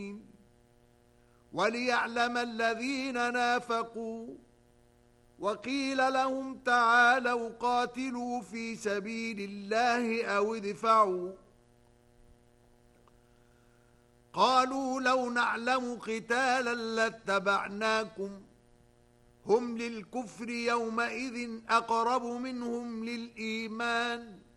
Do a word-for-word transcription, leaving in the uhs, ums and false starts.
وليعلم الذين نافقوا وقيل لهم تعالوا قاتلوا في سبيل الله أو ادفعوا قالوا لو نعلم قتالا لاتبعناكم هم للكفر يومئذ أقرب منهم للإيمان